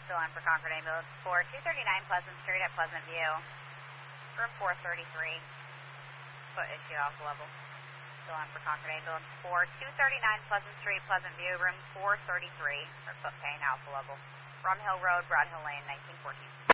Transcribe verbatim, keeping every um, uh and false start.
Still on for Concord Ambulance four two thirty-nine Pleasant Street at Pleasant View. Room four thirty-three. Foot issue alpha level. Still on for Concord Ambulance four two thirty-nine Pleasant Street, Pleasant View. Room four thirty-three. For foot pain alpha level. Rum Hill Road, Broad Hill Lane, nineteen fourteen.